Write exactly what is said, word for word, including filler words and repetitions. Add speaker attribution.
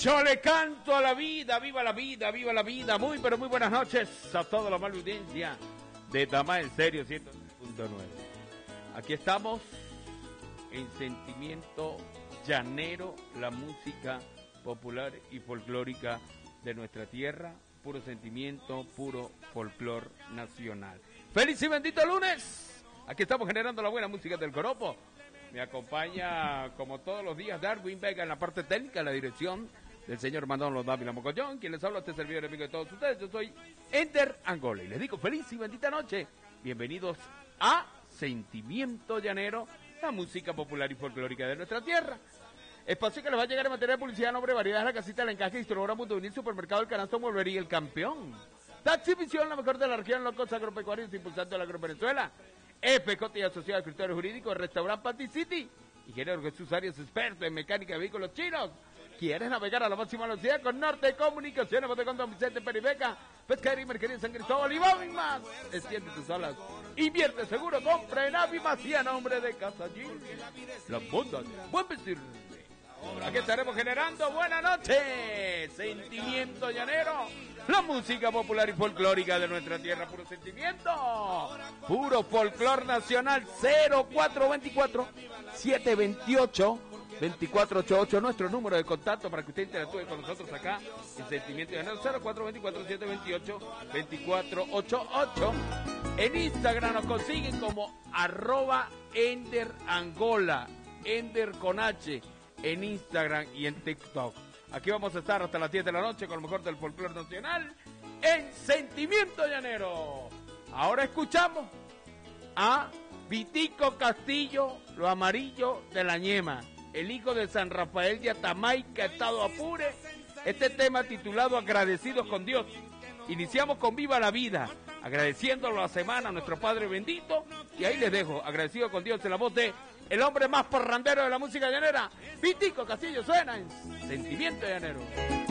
Speaker 1: Yo le canto a la vida, viva la vida, viva la vida. Muy, pero muy buenas noches a toda la mala audiencia de Tamá en Serio ciento tres punto nueve. Aquí estamos en Sentimiento Llanero, la música popular y folclórica de nuestra tierra. Puro sentimiento, puro folclor nacional. ¡Feliz y bendito lunes! Aquí estamos generando la buena música del Coropo. Me acompaña, como todos los días, Darwin Vega en la parte técnica, en la dirección del señor Manolo Dávila Mogollón, quien les habla, este servidor amigo de todos ustedes. Yo soy Ender Angola y les digo feliz y bendita noche. Bienvenidos a Sentimiento Llanero, la música popular y folclórica de nuestra tierra. Espacio que les va a llegar en materia de publicidad, nombre, variedades, la casita, la encaje, distribuidora, Mundo Unir, supermercado, el canasto, mueblería, el campeón. Taxi Visión, la mejor de la región, locos agropecuarios, impulsando de la agrovenezuela. F J y Asociado de Escritores Jurídicos, Restaurant Patty City. Ingeniero Jesús Arias, experto en mecánica de vehículos chinos. ¿Quieres navegar a la máxima velocidad con Norte Comunicaciones? Botecón Don Vicente Peribeca, Pescadería y Mercería San Cristóbal y más. Extiende tus alas. Invierte seguro, compra en Avimas y a nombre de Casa Gil. La boda, buen vestir. Aquí estaremos generando buena noche. Sentimiento Llanero, la música popular y folclórica de nuestra tierra. Puro sentimiento, puro folclor nacional. Cero cuatro veinticuatro, siete veintiocho, veinticuatro ochenta y ocho, nuestro número de contacto para que usted interactúe con nosotros acá en Sentimiento Llanero. Cero cuatro veinticuatro, siete veintiocho, veinticuatro ochenta y ocho. En Instagram nos consiguen como arroba Ender Angola, Ender con H, en Instagram y en TikTok. Aquí vamos a estar hasta las diez de la noche con lo mejor del folclore nacional en Sentimiento Llanero. Ahora escuchamos a Vitico Castillo, lo amarillo de la ñema, el hijo de San Rafael de Atamaica, estado Apure. Este tema titulado Agradecidos con Dios. Iniciamos con Viva la Vida, agradeciéndolo la semana a nuestro Padre bendito. Y ahí les dejo, agradecido con Dios, en la voz de el hombre más parrandero de la música llanera, Vitico Castillo. Suena en Sentimiento Llanero.